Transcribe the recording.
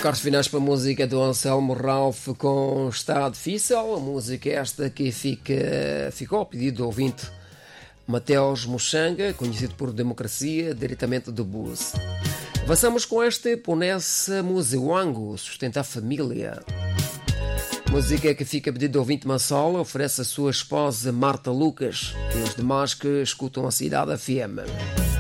Recordes finais para a música do Anselmo Ralph com Está Difícil. A música esta que ficou ao pedido do ouvinte Mateus Mochanga, conhecido por Democracia, diretamente do Bus. Avançamos com este Ponessa Muziwango, Sustenta a Família. Música que fica a pedido do ouvinte Massola, oferece a sua esposa Marta Lucas e os demais que escutam a Cidade FM.